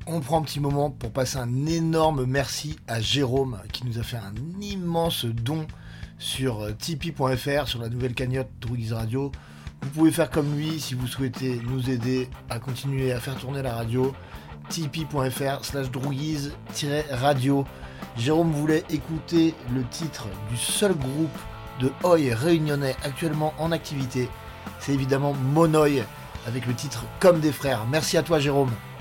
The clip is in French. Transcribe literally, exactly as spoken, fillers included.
On prend un petit moment pour passer un énorme merci à Jérôme qui nous a fait un immense don sur tipeee point f r, sur la nouvelle cagnotte Droguise Radio. Vous pouvez faire comme lui si vous souhaitez nous aider à continuer à faire tourner la radio. tipeee point f r slash droguise-radio. Jérôme voulait écouter le titre du seul groupe de Oi réunionnais actuellement en activité. C'est évidemment Monoï avec le titre Comme des frères. Merci à toi Jérôme.